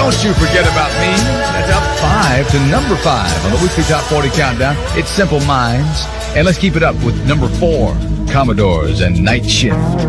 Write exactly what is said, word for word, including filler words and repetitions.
Don't You Forget About Me. That's up five to number five on the weekly Top forty Countdown. It's Simple Minds. And let's keep it up with number four, Commodores and Night Shift.